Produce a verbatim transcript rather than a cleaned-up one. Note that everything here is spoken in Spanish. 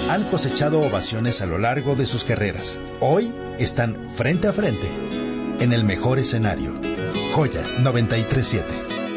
Han cosechado ovaciones a lo largo de sus carreras. Hoy están frente a frente, en el mejor escenario. Joya noventa y tres punto siete.